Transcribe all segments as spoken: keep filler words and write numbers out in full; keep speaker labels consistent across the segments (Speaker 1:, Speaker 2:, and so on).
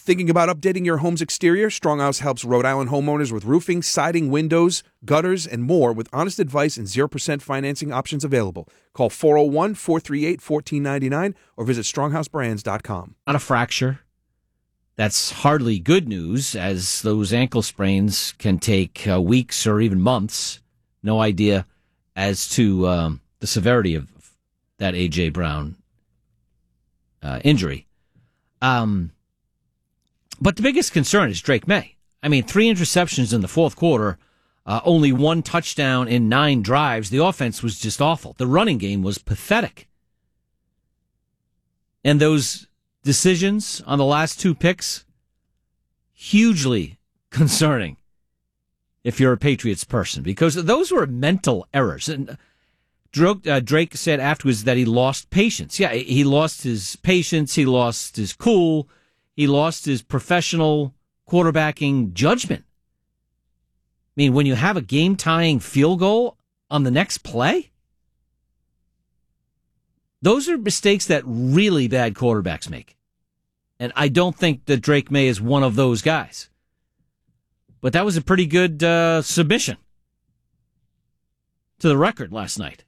Speaker 1: Thinking about updating your home's exterior? Stronghouse helps Rhode Island homeowners with roofing, siding, windows, gutters, and more with honest advice and zero percent financing options available. Call four oh one, four three eight, one four nine nine or visit stronghouse brands dot com.
Speaker 2: Not a fracture. That's hardly good news, as those ankle sprains can take uh, weeks or even months. No idea as to um, the severity of that A J. Brown uh, injury. Um... But the biggest concern is Drake May. I mean, three interceptions in the fourth quarter, uh, only one touchdown in nine drives. The offense was just awful. The running game was pathetic. And those decisions on the last two picks, hugely concerning if you're a Patriots person, because those were mental errors. And Drake, uh, Drake said afterwards that he lost patience. Yeah, he lost his patience. He lost his cool. He lost his professional quarterbacking judgment. I mean, when you have a game-tying field goal on the next play, those are mistakes that really bad quarterbacks make. And I don't think that Drake May is one of those guys. But that was a pretty good uh, submission to the record last night.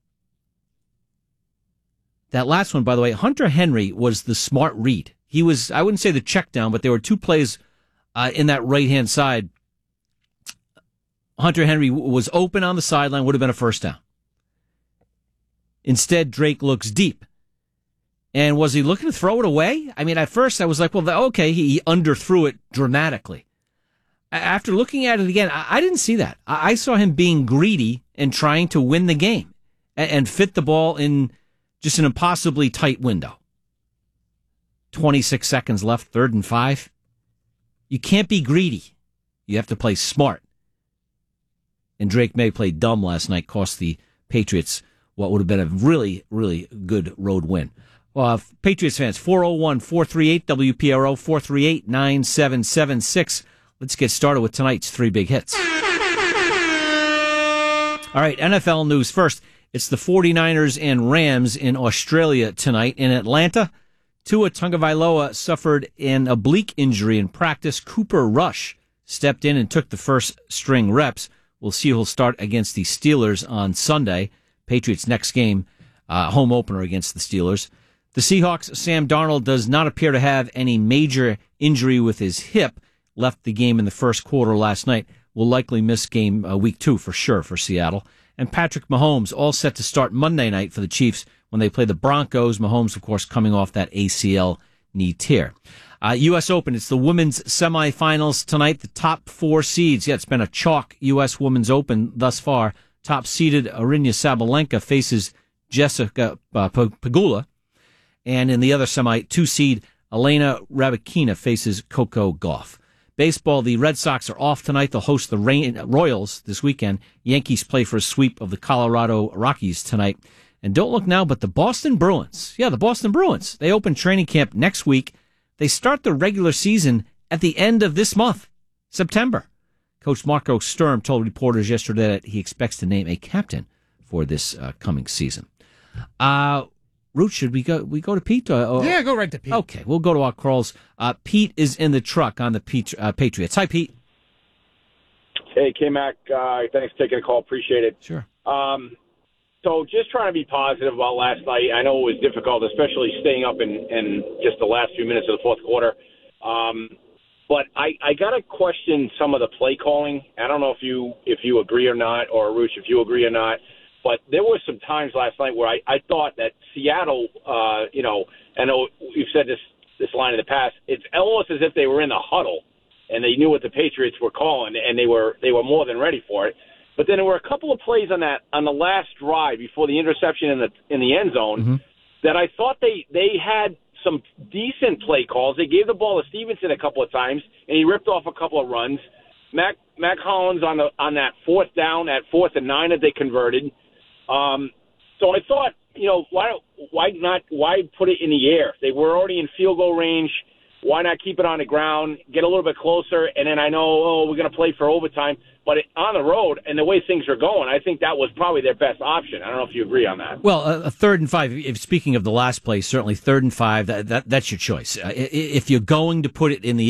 Speaker 2: That last one, by the way, Hunter Henry was the smart read. He was, I wouldn't say the check down, but there were two plays uh, in that right-hand side. Hunter Henry was open on the sideline, would have been a first down. Instead, Drake looks deep. And was he looking to throw it away? I mean, at first I was like, well, okay, he underthrew it dramatically. After looking at it again, I didn't see that. I saw him being greedy and trying to win the game and fit the ball in just an impossibly tight window. twenty-six seconds left, third and five. You can't be greedy. You have to play smart. And Drake May played dumb last night, cost the Patriots what would have been a really, really good road win. Uh, Patriots fans, four oh one, four three eight, W P R O, four three eight, nine seven seven six. Let's get started with tonight's three big hits. All right, N F L news first. It's the 49ers and Rams in Australia tonight. In Atlanta, Tua Tagovailoa suffered an oblique injury in practice. Cooper Rush stepped in and took the first string reps. We'll see who'll start against the Steelers on Sunday. Patriots' next game, uh, home opener against the Steelers. The Seahawks' Sam Darnold does not appear to have any major injury with his hip. Left the game in the first quarter last night. Will likely miss game uh, week two for sure for Seattle. And Patrick Mahomes all set to start Monday night for the Chiefs when they play the Broncos. Mahomes, of course, coming off that A C L knee tear. Uh, U S Open, it's the women's semifinals tonight. The top four seeds. Yeah, it's been a chalk U S Women's Open thus far. Top seeded Aryna Sabalenka faces Jessica uh, Pegula. And in the other semi, two seed Elena Rybakina faces Coco Gauff. Baseball, the Red Sox are off tonight. They'll host the Royals this weekend. Yankees play for a sweep of the Colorado Rockies tonight. And don't look now, but the Boston Bruins. Yeah, the Boston Bruins. They open training camp next week. They start the regular season at the end of this month, September. Coach Marco Sturm told reporters yesterday that he expects to name a captain for this uh, coming season. Uh, Root, should we go we go to Pete? Or, or,
Speaker 3: yeah, go right to Pete.
Speaker 2: Okay, we'll go to our calls. Uh, Pete is in the truck on the Pete, uh, Patriots. Hi, Pete.
Speaker 4: Hey, K-Mac. Uh, thanks for taking the call. Appreciate it.
Speaker 2: Sure.
Speaker 4: Um, so just trying to be positive about last night. I know it was difficult, especially staying up in, in just the last few minutes of the fourth quarter. Um, but I, I got to question some of the play calling. I don't know if you if you agree or not, or Arush, if you agree or not. But there were some times last night where I, I thought that Seattle, uh, you know, I know you've said this this line in the past, it's almost as if they were in the huddle and they knew what the Patriots were calling, and they were they were more than ready for it. But then there were a couple of plays on that on the last drive before the interception in the in the end zone mm-hmm. that I thought they, they had some decent play calls. They gave the ball to Stevenson a couple of times, and he ripped off a couple of runs. Mac Mac Hollins on the on that fourth down, at fourth and nine that they converted. Um, so I thought, you know, why why not why put it in the air? They were already in field goal range. Why not keep it on the ground, get a little bit closer, and then I know, oh, we're going to play for overtime. But it, on the road and the way things are going, I think that was probably their best option. I don't know if you agree on that.
Speaker 2: Well, a, a third and five, if speaking of the last play, certainly third and five, that, that that's your choice. Uh, if you're going to put it in the